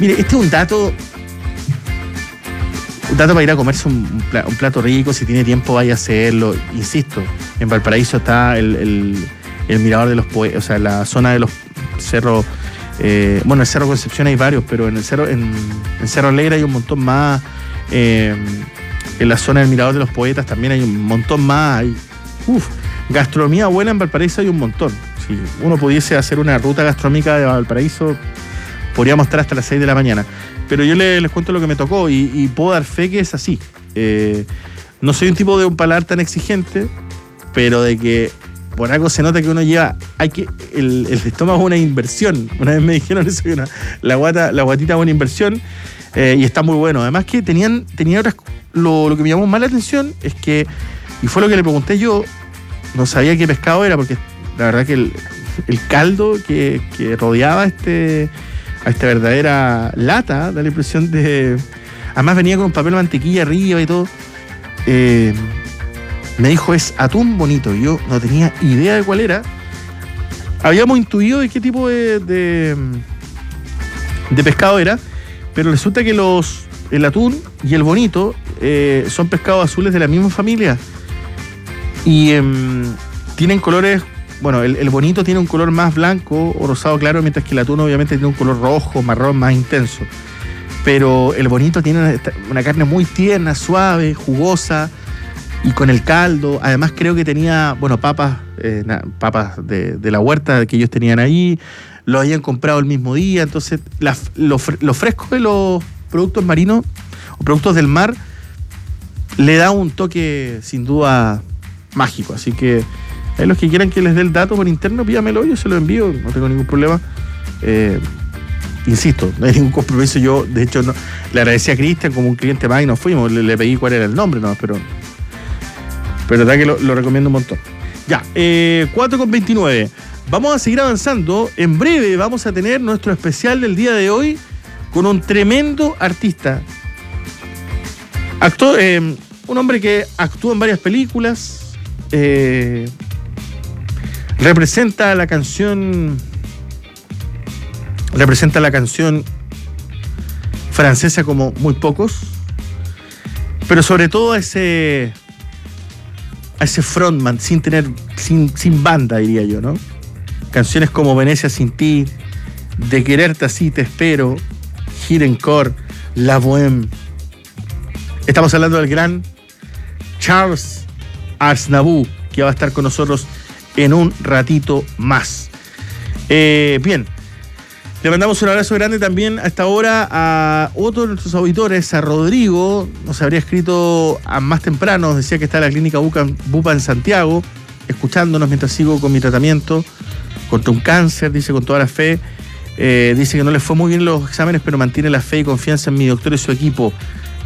Mire, este es un dato para ir a comerse un plato rico. Si tiene tiempo, vaya a hacerlo. Insisto, en Valparaíso está el Mirador de los Poetas, o sea, la zona de los cerros. Bueno, en el Cerro Concepción hay varios, pero en Cerro Alegre hay un montón más. En la zona del Mirador de los Poetas también hay un montón más. Hay, gastronomía buena en Valparaíso hay un montón. Si uno pudiese hacer una ruta gastronómica de Valparaíso, podríamos estar hasta las 6 de la mañana. Pero yo les cuento lo que me tocó y puedo dar fe que es así. No soy un tipo de un paladar tan exigente, pero de que por algo se nota que uno lleva, el estómago es una inversión. Una vez me dijeron eso, que la guatita es una inversión, y está muy bueno. Además que tenían otras, lo que me llamó más la atención es que, y fue lo que le pregunté yo, no sabía qué pescado era, porque la verdad que el caldo que rodeaba a esta verdadera lata, da la impresión de... Además venía con un papel de mantequilla arriba y todo. Me dijo, es atún bonito. Yo no tenía idea de cuál era. Habíamos intuido de qué tipo de pescado era, pero resulta que el atún y el bonito son pescados azules de la misma familia. Y tienen colores... Bueno, el bonito tiene un color más blanco o rosado claro, mientras que el atún obviamente tiene un color rojo, marrón, más intenso. Pero el bonito tiene una carne muy tierna, suave, jugosa, y con el caldo. Además creo que tenía, bueno, papas de la huerta que ellos tenían ahí, lo habían comprado el mismo día. Entonces lo fresco de los productos marinos o productos del mar le da un toque sin duda mágico. Así que los que quieran que les dé el dato por interno, pídamelo, yo se lo envío, no tengo ningún problema. Insisto, no hay ningún compromiso. Yo, de hecho, no, le agradecí a Cristian como un cliente más y nos fuimos. Le pedí cuál era el nombre, no, pero la verdad que lo recomiendo un montón. Ya, 4:29. Vamos a seguir avanzando. En breve vamos a tener nuestro especial del día de hoy con un tremendo artista. Un hombre que actúa en varias películas. Representa la canción francesa como muy pocos, pero sobre todo a ese frontman sin banda, diría yo, ¿no? Canciones como Venecia sin ti, De quererte así te espero, Girencourt, La Bohème. Estamos hablando del gran Charles Aznavour, que va a estar con nosotros en un ratito más. Bien, le mandamos un abrazo grande también a esta hora a otro de nuestros auditores, a Rodrigo. Nos habría escrito más temprano, nos decía que está en la clínica Bupa en Santiago, escuchándonos mientras sigo con mi tratamiento contra un cáncer, dice con toda la fe. Dice que no le fue muy bien los exámenes, pero mantiene la fe y confianza en mi doctor y su equipo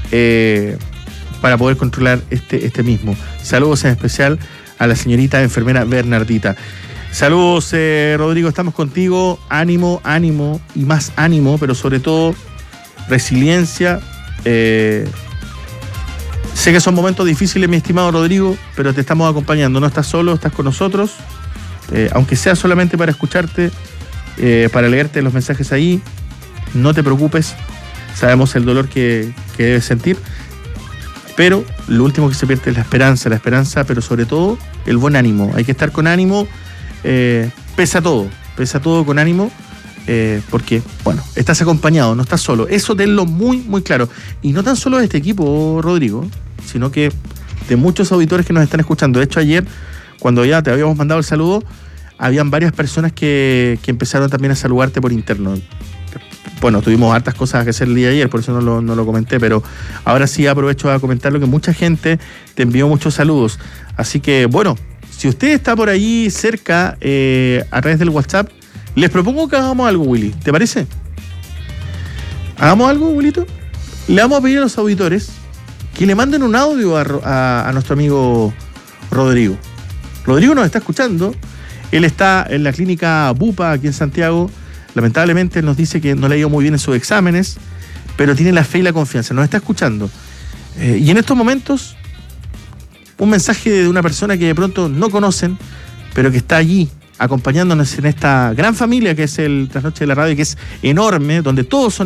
para poder controlar este mismo. Saludos en especial a la señorita enfermera Bernardita. Saludos, Rodrigo, estamos contigo. Ánimo, ánimo y más ánimo, pero sobre todo resiliencia. Sé que son momentos difíciles, mi estimado Rodrigo, pero te estamos acompañando. No estás solo, estás con nosotros. Aunque sea solamente para escucharte, para leerte los mensajes ahí, no te preocupes. Sabemos el dolor que debes sentir. Pero lo último que se pierde es la esperanza, pero sobre todo el buen ánimo. Hay que estar con ánimo, pesa todo con ánimo, porque, bueno, estás acompañado, no estás solo. Eso tenlo muy, muy claro. Y no tan solo de este equipo, Rodrigo, sino que de muchos auditores que nos están escuchando. De hecho, ayer, cuando ya te habíamos mandado el saludo, habían varias personas que empezaron también a saludarte por interno. Bueno, tuvimos hartas cosas que hacer el día de ayer, por eso no lo comenté, pero ahora sí aprovecho a comentarlo, que mucha gente te envió muchos saludos. Así que, bueno, si usted está por ahí cerca, a través del WhatsApp, les propongo que hagamos algo, Willy. ¿Te parece? ¿Hagamos algo, Wilito? Le vamos a pedir a los auditores que le manden un audio a nuestro amigo Rodrigo. Rodrigo nos está escuchando. Él está en la clínica Bupa, aquí en Santiago. Lamentablemente nos dice que no le ha ido muy bien en sus exámenes, pero tiene la fe y la confianza, nos está escuchando. Y en estos momentos, un mensaje de una persona que de pronto no conocen, pero que está allí acompañándonos en esta gran familia que es el Trasnoche de la Radio, que es enorme, donde todos son